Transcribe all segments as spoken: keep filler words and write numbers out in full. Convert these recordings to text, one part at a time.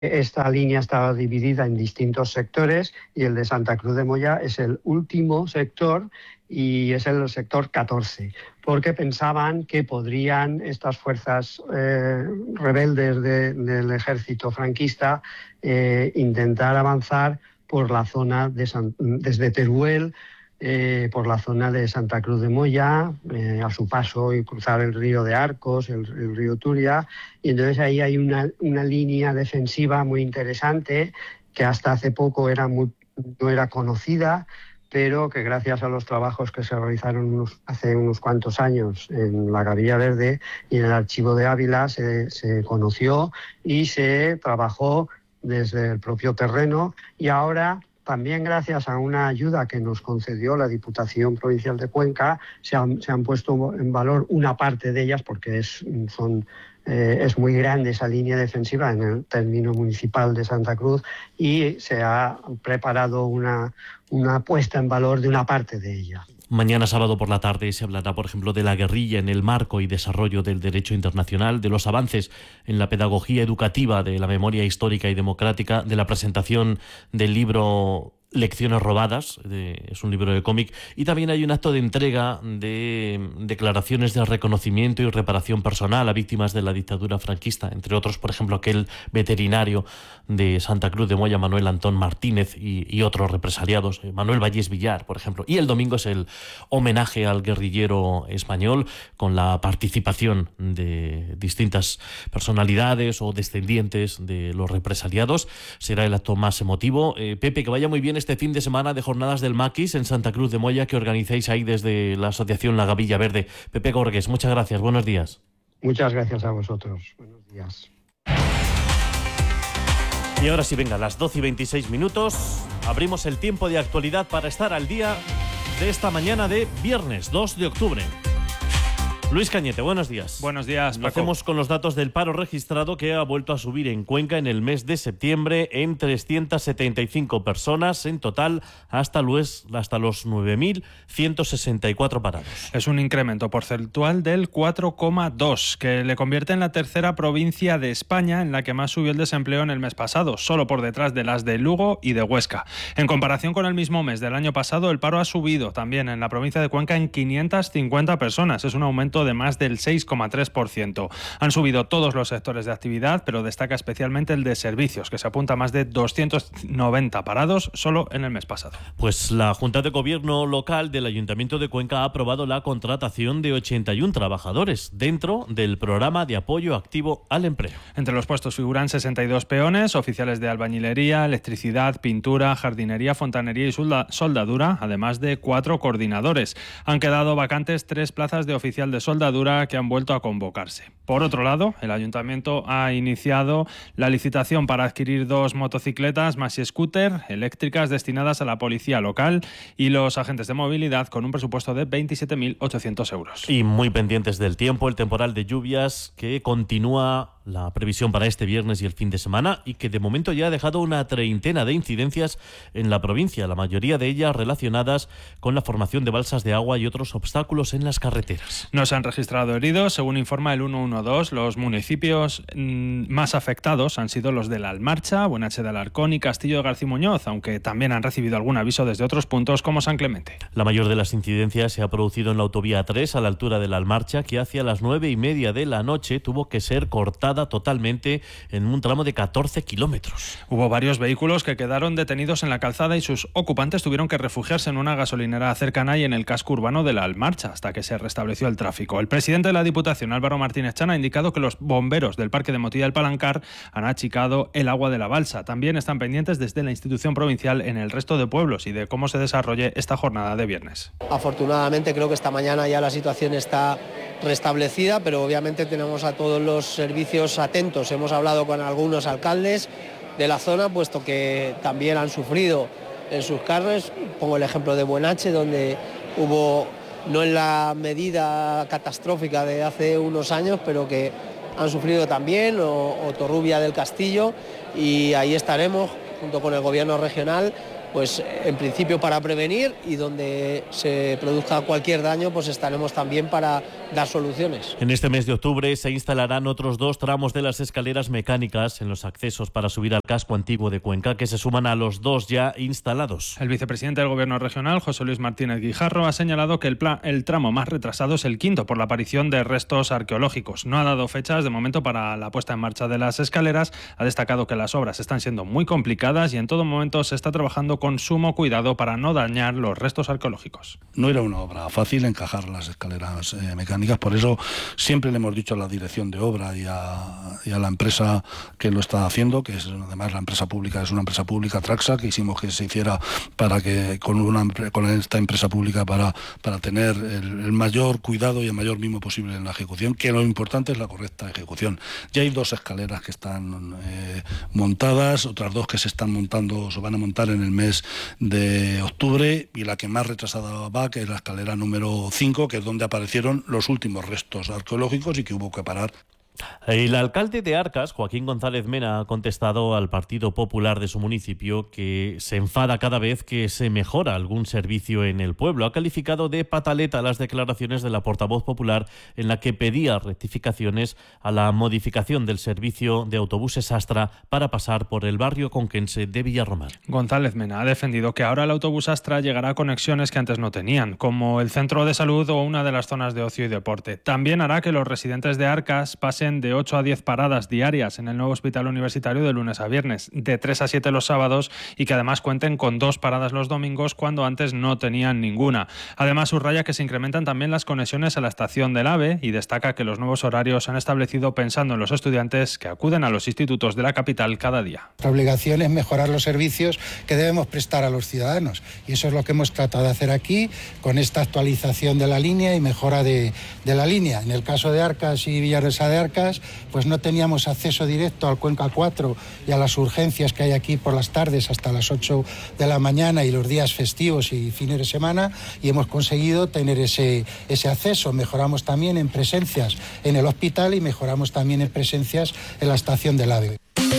Esta línea estaba dividida en distintos sectores y el de Santa Cruz de Moya es el último sector y es el sector catorce, porque pensaban que podrían estas fuerzas eh, rebeldes de, del ejército franquista eh, intentar avanzar por la zona de San, desde Teruel, Eh, por la zona de Santa Cruz de Moya, eh, a su paso, y cruzar el río de Arcos, el, el río Turia, y entonces ahí hay una, una línea defensiva muy interesante que hasta hace poco era muy, no era conocida, pero que gracias a los trabajos que se realizaron unos, hace unos cuantos años en la Gavilla Verde y en el Archivo de Ávila se, se conoció y se trabajó desde el propio terreno, y ahora también gracias a una ayuda que nos concedió la Diputación Provincial de Cuenca, se han, se han puesto en valor una parte de ellas, porque es, son, eh, es muy grande esa línea defensiva en el término municipal de Santa Cruz, y se ha preparado una, una puesta en valor de una parte de ella. Mañana sábado por la tarde se hablará, por ejemplo, de la guerrilla en el marco y desarrollo del derecho internacional, de los avances en la pedagogía educativa de la memoria histórica y democrática, de la presentación del libro Lecciones robadas, de, es un libro de cómic, y también hay un acto de entrega de declaraciones de reconocimiento y reparación personal a víctimas de la dictadura franquista, entre otros, por ejemplo, aquel veterinario de Santa Cruz de Moya, Manuel Antón Martínez, y, y otros represaliados, Manuel Vallés Villar, por ejemplo. Y el domingo es el homenaje al guerrillero español, con la participación de distintas personalidades o descendientes de los represaliados. Será el acto más emotivo. Eh, Pepe, que vaya muy bien este fin de semana de jornadas del Maquis en Santa Cruz de Moya que organizáis ahí desde la asociación La Gavilla Verde. Pepe Gorges, muchas gracias, buenos días. Muchas gracias a vosotros, buenos días. Y ahora sí, venga, a las doce y veintiséis minutos abrimos el tiempo de actualidad para estar al día de esta mañana de viernes dos de octubre. Luis Cañete, buenos días. Buenos días, Paco. Lo hacemos con los datos del paro registrado, que ha vuelto a subir en Cuenca en el mes de septiembre en trescientas setenta y cinco personas en total, hasta los, hasta los nueve mil ciento sesenta y cuatro parados. Es un incremento porcentual del cuatro coma dos, que le convierte en la tercera provincia de España en la que más subió el desempleo en el mes pasado, solo por detrás de las de Lugo y de Huesca. En comparación con el mismo mes del año pasado, el paro ha subido también en la provincia de Cuenca en quinientas cincuenta personas. Es un aumento de más del seis coma tres por ciento. Han subido todos los sectores de actividad, pero destaca especialmente el de servicios, que se apunta a más de doscientos noventa parados solo en el mes pasado. Pues la Junta de Gobierno local del Ayuntamiento de Cuenca ha aprobado la contratación de ochenta y uno trabajadores dentro del programa de apoyo activo al empleo. Entre los puestos figuran sesenta y dos peones, oficiales de albañilería, electricidad, pintura, jardinería, fontanería y solda- soldadura, además de cuatro coordinadores. Han quedado vacantes tres plazas de oficial de soldadura que han vuelto a convocarse. Por otro lado, el Ayuntamiento ha iniciado la licitación para adquirir dos motocicletas Maxi Scooter eléctricas destinadas a la policía local y los agentes de movilidad, con un presupuesto de veintisiete mil ochocientos euros. Y muy pendientes del tiempo, el temporal de lluvias que continúa, la previsión para este viernes y el fin de semana, y que de momento ya ha dejado una treintena de incidencias en la provincia, la mayoría de ellas relacionadas con la formación de balsas de agua y otros obstáculos en las carreteras. No se han registrado heridos, según informa el ciento doce. Los municipios mmm, más afectados han sido los de La Almarcha, Buenache de Alarcón y Castillo de García Muñoz, aunque también han recibido algún aviso desde otros puntos como San Clemente. La mayor de las incidencias se ha producido en la autovía tres, a la altura de La Almarcha, que hacia las nueve y media de la noche tuvo que ser cortada totalmente en un tramo de catorce kilómetros. Hubo varios vehículos que quedaron detenidos en la calzada y sus ocupantes tuvieron que refugiarse en una gasolinera cercana y en el casco urbano de La Almarcha hasta que se restableció el tráfico. El presidente de la Diputación, Álvaro Martínez Chan, ha indicado que los bomberos del Parque de Motilla del Palancar han achicado el agua de la balsa. También están pendientes desde la institución provincial en el resto de pueblos y de cómo se desarrolle esta jornada de viernes. Afortunadamente creo que esta mañana ya la situación está restablecida, pero obviamente tenemos a todos los servicios atentos. Hemos hablado con algunos alcaldes de la zona, puesto que también han sufrido en sus carnes. Pongo el ejemplo de Buenache, donde hubo, no en la medida catastrófica de hace unos años, pero que han sufrido también, o, o Torrubia del Castillo, y ahí estaremos junto con el gobierno regional pues en principio para prevenir, y donde se produzca cualquier daño pues estaremos también para dar soluciones. En este mes de octubre se instalarán otros dos tramos de las escaleras mecánicas en los accesos para subir al casco antiguo de Cuenca, que se suman a los dos ya instalados. El vicepresidente del Gobierno regional, José Luis Martínez Guijarro, ha señalado que el, plan, el tramo más retrasado es el quinto por la aparición de restos arqueológicos. No ha dado fechas de momento para la puesta en marcha de las escaleras. Ha destacado que las obras están siendo muy complicadas y en todo momento se está trabajando con sumo cuidado para no dañar los restos arqueológicos. No era una obra fácil encajar las escaleras eh, mecánicas, por eso siempre le hemos dicho a la dirección de obra y a, y a la empresa que lo está haciendo, que es además la empresa pública, es una empresa pública, Traxa, que hicimos que se hiciera para que con, una, con esta empresa pública para, para tener el, el mayor cuidado y el mayor mimo posible en la ejecución, que lo importante es la correcta ejecución. Ya hay dos escaleras que están eh, montadas, otras dos que se están montando, se van a montar en el mes de octubre, y la que más retrasada va, que es la escalera número cinco, que es donde aparecieron los últimos restos arqueológicos y que hubo que parar. El alcalde de Arcas, Joaquín González Mena, ha contestado al Partido Popular de su municipio que se enfada cada vez que se mejora algún servicio en el pueblo. Ha calificado de pataleta las declaraciones de la portavoz popular en la que pedía rectificaciones a la modificación del servicio de autobuses Astra para pasar por el barrio conquense de Villarromar. González Mena ha defendido que ahora el autobús Astra llegará a conexiones que antes no tenían, como el centro de salud o una de las zonas de ocio y deporte. También hará que los residentes de Arcas pasen de ocho a diez paradas diarias en el nuevo hospital universitario de lunes a viernes, de tres a siete los sábados, y que además cuenten con dos paradas los domingos cuando antes no tenían ninguna. Además subraya que se incrementan también las conexiones a la estación del AVE y destaca que los nuevos horarios se han establecido pensando en los estudiantes que acuden a los institutos de la capital cada día. La obligación es mejorar los servicios que debemos prestar a los ciudadanos, y eso es lo que hemos tratado de hacer aquí con esta actualización de la línea y mejora de, de la línea. En el caso de Arcas y Villaresa de Arcas, pues no teníamos acceso directo al Cuenca cuatro y a las urgencias que hay aquí por las tardes hasta las ocho de la mañana y los días festivos y fines de semana, y hemos conseguido tener ese, ese acceso. Mejoramos también en presencias en el hospital y mejoramos también en presencias en la estación del AVE.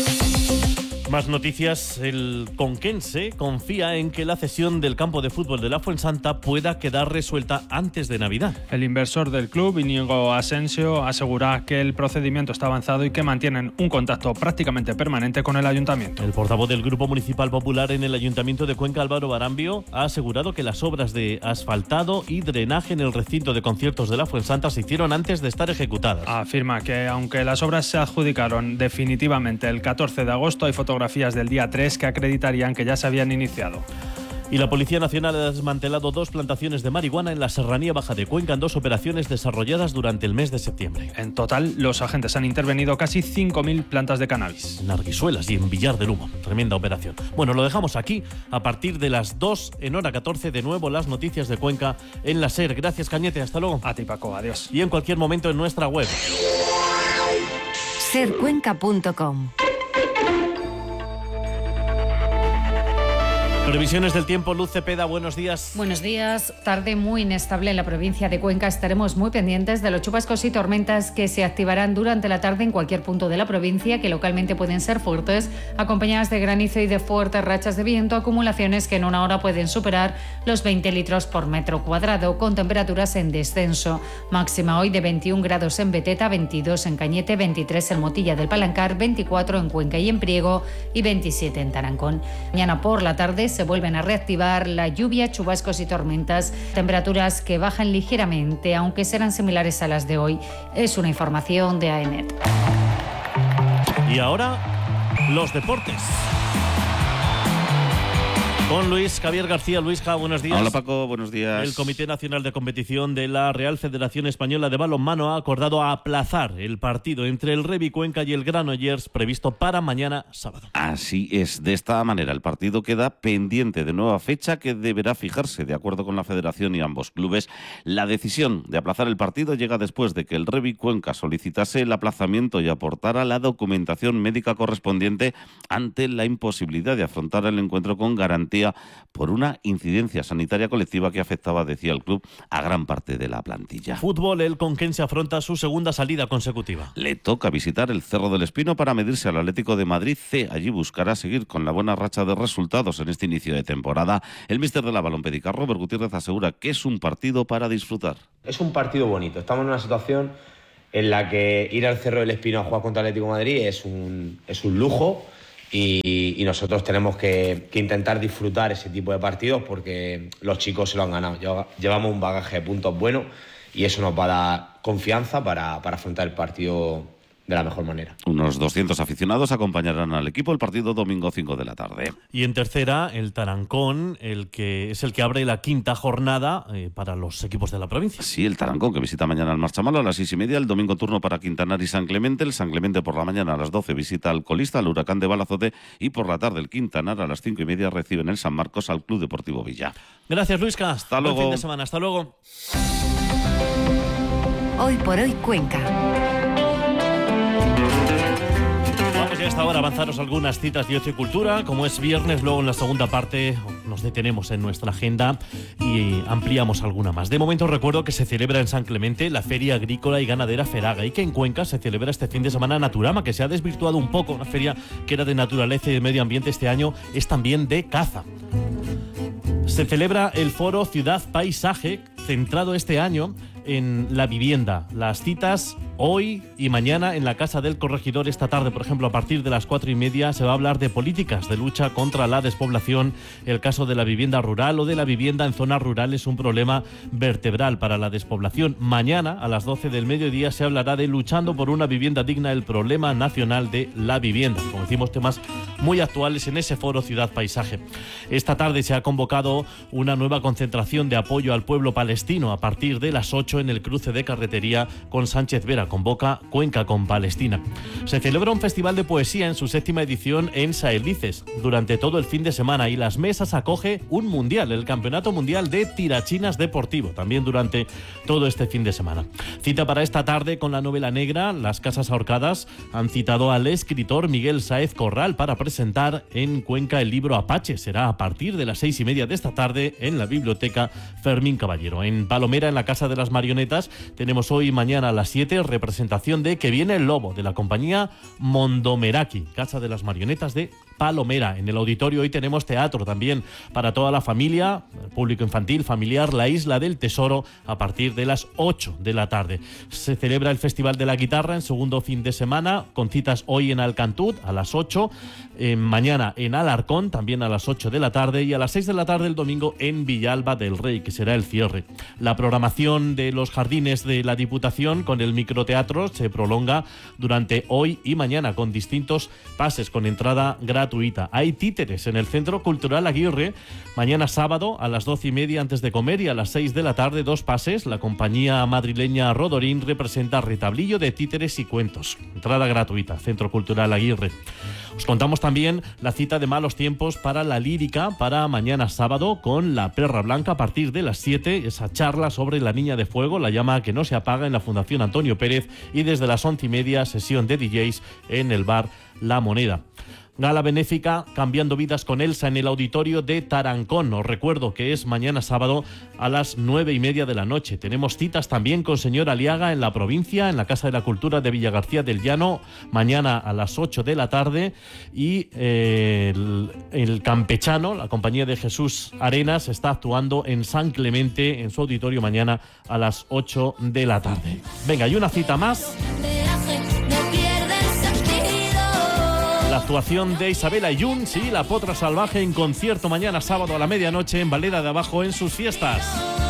Más noticias. El conquense confía en que la cesión del campo de fútbol de la Fuensanta pueda quedar resuelta antes de Navidad. El inversor del club, Íñigo Asensio, asegura que el procedimiento está avanzado y que mantienen un contacto prácticamente permanente con el ayuntamiento. El portavoz del Grupo Municipal Popular en el Ayuntamiento de Cuenca, Álvaro Barambio, ha asegurado que las obras de asfaltado y drenaje en el recinto de conciertos de la Fuensanta se hicieron antes de estar ejecutadas. Afirma que aunque las obras se adjudicaron definitivamente el catorce de agosto, hay fotografías del día tres que acreditarían que ya se habían iniciado. Y la Policía Nacional ha desmantelado dos plantaciones de marihuana en la Serranía Baja de Cuenca en dos operaciones desarrolladas durante el mes de septiembre. En total, los agentes han intervenido casi cinco mil plantas de cannabis. En Arguisuelas y en Villar del Humo. Tremenda operación. Bueno, lo dejamos aquí. A partir de las dos, en hora catorce, de nuevo las noticias de Cuenca en la SER. Gracias, Cañete. Hasta luego. A ti, Paco. Adiós. Y en cualquier momento en nuestra web. ser cuenca punto com. Previsiones del tiempo, Luz Cepeda, buenos días. Buenos días. Tarde muy inestable en la provincia de Cuenca. Estaremos muy pendientes de los chubascos y tormentas que se activarán durante la tarde en cualquier punto de la provincia, que localmente pueden ser fuertes, acompañadas de granizo y de fuertes rachas de viento, acumulaciones que en una hora pueden superar los veinte litros por metro cuadrado, con temperaturas en descenso. Máxima hoy de veintiún grados en Beteta, veintidós en Cañete, veintitrés en Motilla del Palancar, veinticuatro en Cuenca y en Priego y veintisiete en Tarancón. Mañana por la tarde se vuelven a reactivar la lluvia, chubascos y tormentas, temperaturas que bajan ligeramente, aunque serán similares a las de hoy. Es una información de AENET. Y ahora, los deportes. Con Luis Javier García. Luis Ja, buenos días. Hola Paco, buenos días. El Comité Nacional de Competición de la Real Federación Española de Balonmano ha acordado aplazar el partido entre el Revi Cuenca y el Granollers previsto para mañana sábado. Así es, de esta manera el partido queda pendiente de nueva fecha que deberá fijarse de acuerdo con la Federación y ambos clubes. La decisión de aplazar el partido llega después de que el Revi Cuenca solicitase el aplazamiento y aportara la documentación médica correspondiente ante la imposibilidad de afrontar el encuentro con garantía categoría por una incidencia sanitaria colectiva que afectaba, decía el club, a gran parte de la plantilla. Fútbol, el Conquense afronta su segunda salida consecutiva. Le toca visitar el Cerro del Espino para medirse al Atlético de Madrid C. Allí buscará seguir con la buena racha de resultados en este inicio de temporada. El míster de la Balompédica, Robert Gutiérrez, asegura que es un partido para disfrutar. Es un partido bonito. Estamos en una situación en la que ir al Cerro del Espino a jugar contra el Atlético de Madrid es un, es un lujo. Y, y nosotros tenemos que, que intentar disfrutar ese tipo de partidos porque los chicos se lo han ganado. Llevamos un bagaje de puntos bueno y eso nos va a dar confianza para, para afrontar el partido de la mejor manera. Unos doscientos aficionados acompañarán al equipo el partido domingo cinco de la tarde. Y en tercera, el Tarancón, el que es el que abre la quinta jornada eh, para los equipos de la provincia. Sí, el Tarancón, que visita mañana al Marchamalo a las seis y media, el domingo turno para Quintanar y San Clemente, el San Clemente por la mañana a las doce visita al Colista, al Huracán de Balazote, y por la tarde el Quintanar a las cinco y media recibe en el San Marcos al Club Deportivo Villa. Gracias, Luisca. Hasta luego. Buen fin de semana. Hasta luego. Hoy por hoy, Cuenca. Ya hasta ahora avanzaros algunas citas de ocio y cultura. Como es viernes, luego en la segunda parte nos detenemos en nuestra agenda y ampliamos alguna más. De momento recuerdo que se celebra en San Clemente la Feria Agrícola y Ganadera Feraga y que en Cuenca se celebra este fin de semana Naturama, que se ha desvirtuado un poco. Una feria que era de naturaleza y de medio ambiente, este año es también de caza. Se celebra el foro Ciudad Paisaje, centrado este año en la vivienda. Las citas hoy y mañana en la Casa del Corregidor. Esta tarde, por ejemplo, a partir de las cuatro y media se va a hablar de políticas de lucha contra la despoblación. El caso de la vivienda rural o de la vivienda en zonas rurales es un problema vertebral para la despoblación. Mañana a las doce del mediodía se hablará de luchando por una vivienda digna, el problema nacional de la vivienda. Como decimos, temas muy actuales en ese foro Ciudad Paisaje. Esta tarde se ha convocado una nueva concentración de apoyo al pueblo palestino a partir de las ocho en el cruce de carretería con Sánchez Vera. Convoca Cuenca con Palestina. Se celebra un festival de poesía en su séptima edición en Saelices durante todo el fin de semana y Las Mesas acoge un mundial, el Campeonato Mundial de Tirachinas Deportivo, también durante todo este fin de semana. Cita para esta tarde con la novela negra. Las Casas Ahorcadas han citado al escritor Miguel Sáez Corral para presentar en Cuenca el libro Apache. Será a partir de las seis y media de esta tarde en la Biblioteca Fermín Caballero. En Palomera, en la Casa de las Marionetas, tenemos hoy y mañana a las siete representación de Que viene el lobo, de la compañía Mondomeraki, Casa de las Marionetas de Palomera. En el auditorio hoy tenemos teatro también para toda la familia, público infantil, familiar, La Isla del Tesoro, a partir de las ocho de la tarde. Se celebra el Festival de la Guitarra en segundo fin de semana, con citas hoy en Alcantut a las ocho, eh, mañana en Alarcón también a las ocho de la tarde y a las seis de la tarde el domingo en Villalba del Rey, que será el cierre. La programación de los jardines de la Diputación con el microteatro se prolonga durante hoy y mañana con distintos pases con entrada gratuita. Hay títeres en el Centro Cultural Aguirre mañana sábado a las doce y media antes de comer y a las seis de la tarde dos pases. La compañía madrileña Rodorín representa retablillo de títeres y cuentos. Entrada gratuita, Centro Cultural Aguirre. Os contamos también la cita de Malos Tiempos para la lírica para mañana sábado con La Perra Blanca a partir de las siete, esa charla sobre la Niña de Fuego, la llama que no se apaga en la Fundación Antonio Pérez, y desde las once y media sesión de D Js en el bar La Moneda. Gala benéfica Cambiando Vidas con Elsa en el auditorio de Tarancón. Os recuerdo que es mañana sábado a las nueve y media de la noche. Tenemos citas también con señor Aliaga en la provincia, en la Casa de la Cultura de Villagarcía del Llano, mañana a las ocho de la tarde. Y eh, el, el Campechano, la compañía de Jesús Arenas, está actuando en San Clemente en su auditorio mañana a las ocho de la tarde. Venga, y una cita más. La actuación de Isabel Ayun, sí, la Potra Salvaje en concierto mañana sábado a la medianoche en Valera de Abajo en sus fiestas.